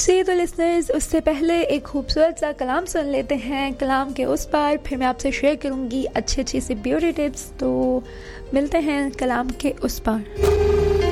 जी तो लिसनर्स, उससे पहले एक खूबसूरत सा कलाम सुन लेते हैं कलाम के उस पार। फिर मैं आपसे शेयर करूँगी अच्छी अच्छी सी ब्यूटी टिप्स। तो मिलते हैं कलाम के उस पार।